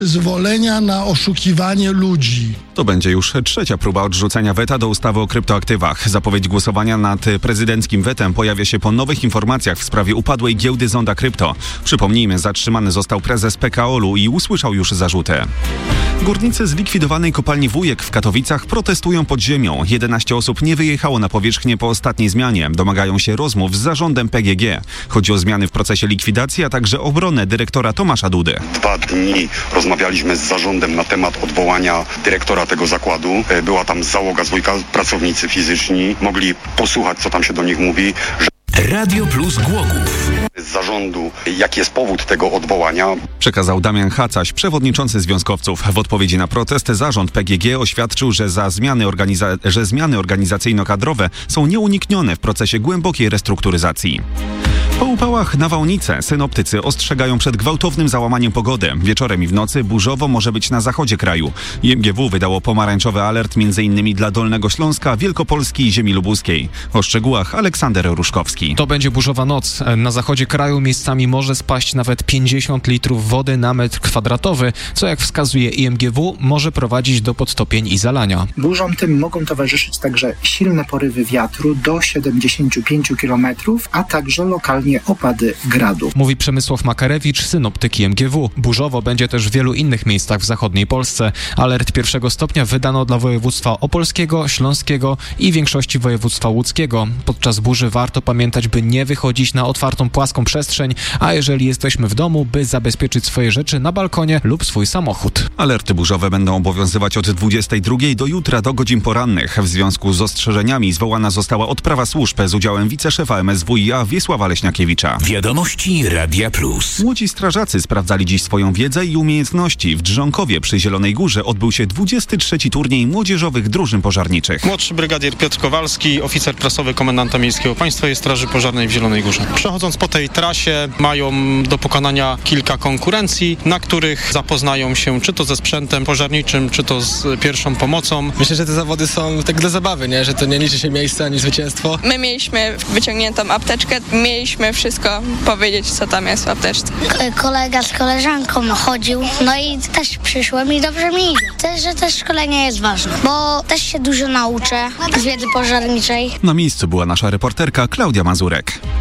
Zwolenia na oszukiwanie ludzi. To będzie już trzecia próba odrzucenia weta do ustawy o kryptoaktywach. Zapowiedź głosowania nad prezydenckim wetem pojawia się po nowych informacjach w sprawie upadłej giełdy Zonda Krypto. Przypomnijmy, zatrzymany został prezes PKOL-u i usłyszał już zarzuty. Górnicy z likwidowanej kopalni Wujek w Katowicach protestują pod ziemią. 11 osób nie wyjechało na powierzchnię po ostatniej zmianie. Domagają się rozmów z zarządem PGG. Chodzi o zmiany w procesie likwidacji, a także obronę dyrektora Tomasza Dudy. 2 dni rozmawialiśmy z zarządem na temat odwołania dyrektora tego zakładu. Była tam załoga z Wujka, pracownicy fizyczni. Mogli posłuchać, co tam się do nich mówi. Radio Plus Głogów. Z zarządu, jaki jest powód tego odwołania. Przekazał Damian Hacaś, przewodniczący związkowców. W odpowiedzi na protest zarząd PGG oświadczył, że zmiany organizacyjno-kadrowe są nieuniknione w procesie głębokiej restrukturyzacji. Po upałach nawałnice synoptycy ostrzegają przed gwałtownym załamaniem pogody. Wieczorem i w nocy burzowo może być na zachodzie kraju. IMGW wydało pomarańczowy alert m.in. dla Dolnego Śląska, Wielkopolski i ziemi lubuskiej. O szczegółach Aleksander Ruszkowski. To będzie burzowa noc. Na zachodzie kraju miejscami może spaść nawet 50 litrów wody na metr kwadratowy, co jak wskazuje IMGW może prowadzić do podtopień i zalania. Burzom tym mogą towarzyszyć także silne porywy wiatru do 75 km, a także lokalnie opady gradu. Mówi Przemysław Makarewicz, synoptyk IMGW. Burzowo będzie też w wielu innych miejscach w zachodniej Polsce. Alert 1 stopnia wydano dla województwa opolskiego, śląskiego i większości województwa łódzkiego. Podczas burzy warto pamiętać, by nie wychodzić na otwartą, płaską przestrzeń, a jeżeli jesteśmy w domu, by zabezpieczyć swoje rzeczy na balkonie lub swój samochód. Alerty burzowe będą obowiązywać od 22 do jutra do godzin porannych. W związku z ostrzeżeniami zwołana została odprawa służb z udziałem wiceszefa MSWiA Wiesława Leśniakiewicza. Wiadomości Radia Plus. Młodzi strażacy sprawdzali dziś swoją wiedzę i umiejętności. W Drzonkowie przy Zielonej Górze odbył się 23. turniej młodzieżowych drużyn pożarniczych. Młodszy brygadier Piotr Kowalski, oficer prasowy komendanta miejskiego Państwowej Straży Pożarnej w Zielonej Górze. Przechodząc po tej trasie mają do pokonania kilka konkurencji, na których zapoznają się czy to ze sprzętem pożarniczym, czy to z pierwszą pomocą. Myślę, że te zawody są tak dla zabawy, nie? Że to nie liczy się miejsce ani zwycięstwo. My mieliśmy wyciągniętą apteczkę, mieliśmy wszystko powiedzieć, co tam jest w apteczce. Kolega z koleżanką chodził, no i też przyszłem i dobrze mi idzie. Też, że też szkolenie jest ważne, bo też się dużo nauczę z wiedzy pożarniczej. Na miejscu była nasza reporterka Klaudia Mazurek.